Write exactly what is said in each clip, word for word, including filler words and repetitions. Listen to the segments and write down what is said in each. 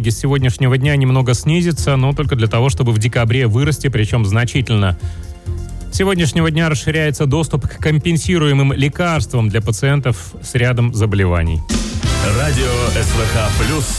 Риге с сегодняшнего дня немного снизится, но только для того, чтобы в декабре вырасти, причем значительно. С сегодняшнего дня расширяется доступ к компенсируемым лекарствам для пациентов с рядом заболеваний. Радио СВХ плюс.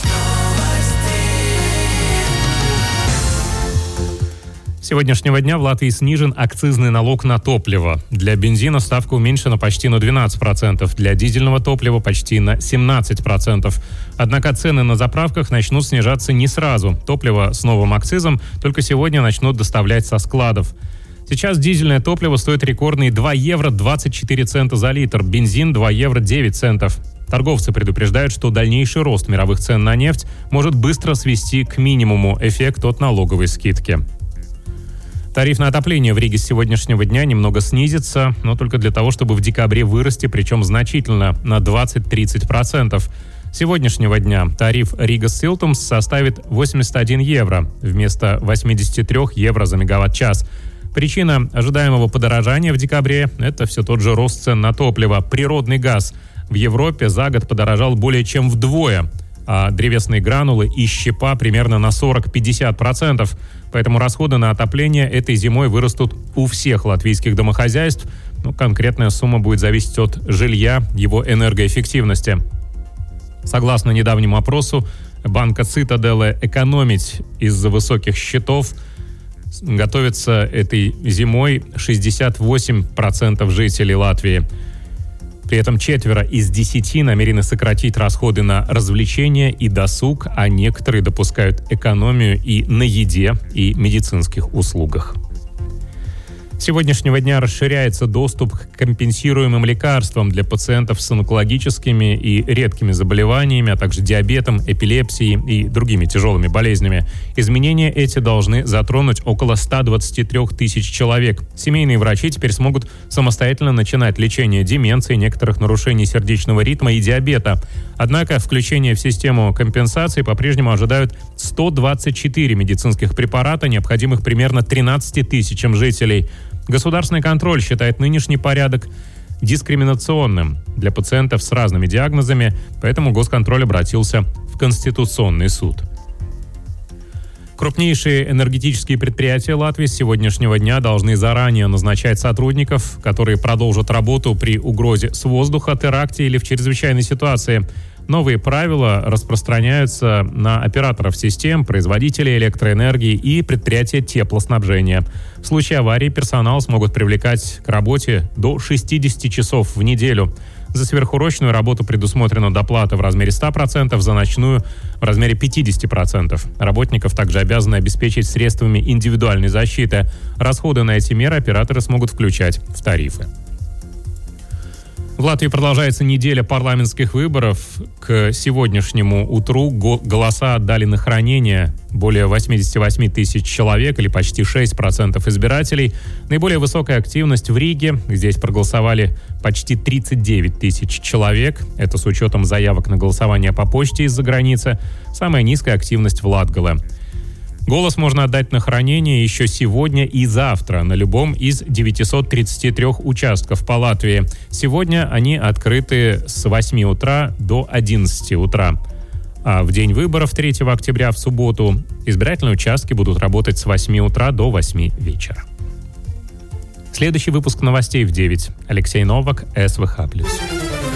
С сегодняшнего дня в Латвии снижен акцизный налог на топливо. Для бензина ставка уменьшена почти на двенадцать процентов, для дизельного топлива почти на семнадцать процентов. Однако цены на заправках начнут снижаться не сразу. Топливо с новым акцизом только сегодня начнут доставлять со складов. Сейчас дизельное топливо стоит рекордные два евро двадцать четыре цента за литр, бензин два евро девять центов. Торговцы предупреждают, что дальнейший рост мировых цен на нефть может быстро свести к минимуму эффект от налоговой скидки. Тариф на отопление в Риге с сегодняшнего дня немного снизится, но только для того, чтобы в декабре вырасти, причем значительно, на двадцать-тридцать процентов. С сегодняшнего дня тариф Рига Силтумс составит восемьдесят один евро вместо восемьдесят три евро за мегаватт-час. Причина ожидаемого подорожания в декабре – это все тот же рост цен на топливо. Природный газ в Европе за год подорожал более чем вдвое, а древесные гранулы и щепа примерно на сорок-пятьдесят процентов. Поэтому расходы на отопление этой зимой вырастут у всех латвийских домохозяйств. Ну, конкретная сумма будет зависеть от жилья, его энергоэффективности. Согласно недавнему опросу банка Цитаделе, экономить из-за высоких счетов готовится этой зимой шестьдесят восемь процентов жителей Латвии. При этом четверо из десяти намерены сократить расходы на развлечения и досуг, а некоторые допускают экономию и на еде, и медицинских услугах. С сегодняшнего дня расширяется доступ к компенсируемым лекарствам для пациентов с онкологическими и редкими заболеваниями, а также диабетом, эпилепсией и другими тяжелыми болезнями. Изменения эти должны затронуть около ста двадцати трёх тысяч человек. Семейные врачи теперь смогут самостоятельно начинать лечение деменции, некоторых нарушений сердечного ритма и диабета. Однако включение в систему компенсации по-прежнему ожидают сто двадцать четыре медицинских препарата, необходимых примерно тринадцати тысячам жителей. Государственный контроль считает нынешний порядок дискриминационным для пациентов с разными диагнозами, поэтому госконтроль обратился в Конституционный суд. Крупнейшие энергетические предприятия Латвии с сегодняшнего дня должны заранее назначать сотрудников, которые продолжат работу при угрозе с воздуха, теракте или в чрезвычайной ситуации. Новые правила распространяются на операторов систем, производителей электроэнергии и предприятия теплоснабжения. В случае аварии персонал смогут привлекать к работе до шестидесяти часов в неделю. За сверхурочную работу предусмотрена доплата в размере ста процентов, за ночную в размере пятидесяти процентов. Работников также обязаны обеспечить средствами индивидуальной защиты. Расходы на эти меры операторы смогут включать в тарифы. В Латвии продолжается неделя парламентских выборов. К сегодняшнему утру голоса отдали на хранение более восемьдесят восемь тысяч человек, или почти шесть процентов избирателей. Наиболее высокая активность в Риге. Здесь проголосовали почти тридцать девять тысяч человек. Это с учетом заявок на голосование по почте из-за границы. Самая низкая активность в Латгале. Голос можно отдать на хранение еще сегодня и завтра на любом из девятисот тридцати трёх участков по Латвии. Сегодня они открыты с восьми утра до одиннадцати утра. А в день выборов третьего октября в субботу избирательные участки будут работать с восьми утра до восьми вечера. Следующий выпуск новостей в девять. Алексей Новак, СВХ плюс.